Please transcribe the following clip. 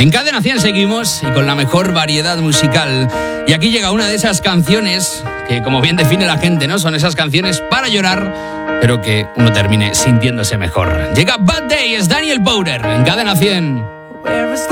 En Cadena 100 seguimos y con la mejor variedad musical. Y aquí llega una de esas canciones que, como bien define la gente, ¿no? Son esas canciones para llorar, pero que uno termine sintiéndose mejor. Llega Bad Day, es Daniel Powder en Cadena 100.